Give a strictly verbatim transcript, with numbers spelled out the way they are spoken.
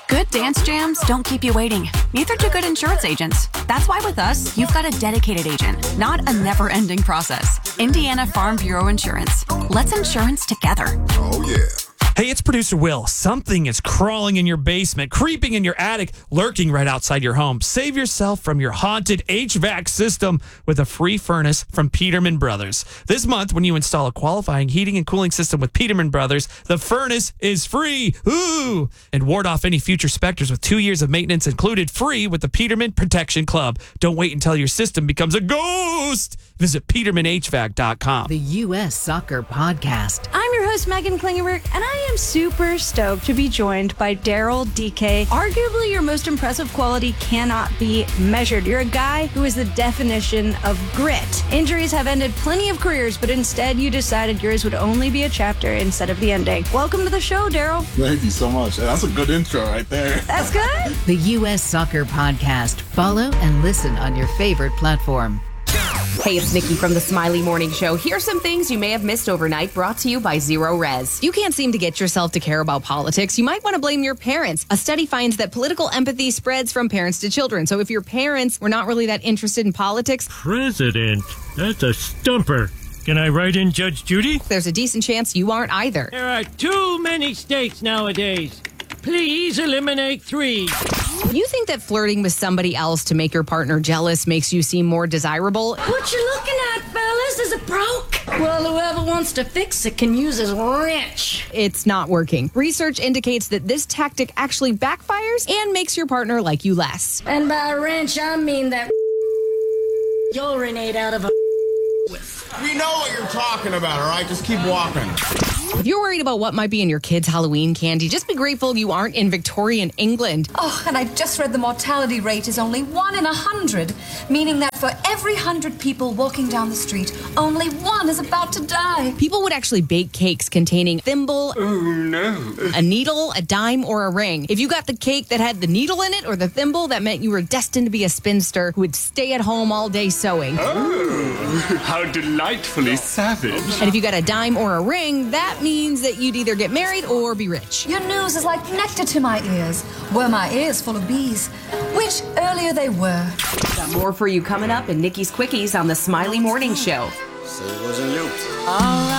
Good dance jams don't keep you waiting. Neither do good insurance agents. That's why with us, you've got a dedicated agent, not a never-ending process. Indiana Farm Bureau Insurance. Let's insurance together. Oh, yeah. Hey, it's producer Will. Something is crawling in your basement, creeping in your attic, lurking right outside your home. Save yourself from your haunted H V A C system with a free furnace from Peterman Brothers. This month, when you install a qualifying heating and cooling system with Peterman Brothers, the furnace is free. Ooh! And ward off any future specters with two years of maintenance included free with the Peterman Protection Club. Don't wait until your system becomes a ghost. Visit Peterman H V A C dot com. The U S Soccer Podcast. I'm your host, Megan Klingenberg, and I am super stoked to be joined by Daryl D K. Arguably, your most impressive quality cannot be measured. You're a guy who is the definition of grit. Injuries have ended plenty of careers, but instead you decided yours would only be a chapter instead of the ending. Welcome to the show, Daryl. Thank you so much. That's a good intro right there. That's good. The U S Soccer Podcast. Follow and listen on your favorite platform. Hey, it's Nikki from the Smiley Morning Show. Here's some things you may have missed overnight, brought to you by Zero Res. You can't seem to get yourself to care about politics. You might want to blame your parents. A study finds that political empathy spreads from parents to children. So if your parents were not really that interested in politics... President? That's a stumper. Can I write in Judge Judy? There's a decent chance you aren't either. There are too many states nowadays. Please eliminate three. You think that flirting with somebody else to make your partner jealous makes you seem more desirable? What you looking at, fellas? Is it broke? Well, whoever wants to fix it can use his wrench. It's not working. Research indicates that this tactic actually backfires and makes your partner like you less. And by wrench, I mean that urinate out of a... We know what you're talking about, all right? Just keep walking. If you're worried about what might be in your kids' Halloween candy, just be grateful you aren't in Victorian England. Oh, and I just read the mortality rate is only one in a hundred, meaning that for every hundred people walking down the street, only one is about to die. People would actually bake cakes containing thimble, Oh, no. a needle, a dime, or a ring. If you got the cake that had the needle in it or the thimble, that meant you were destined to be a spinster who would stay at home all day sewing. Oh, how delightfully savage. And if you got a dime or a ring, that means that you'd either get married or be rich. Your news is like nectar to my ears. Were my ears full of bees? Which earlier they were. Got more for you coming up in Nikki's Quickies on the Smiley Morning Show. So it wasn't you. All right.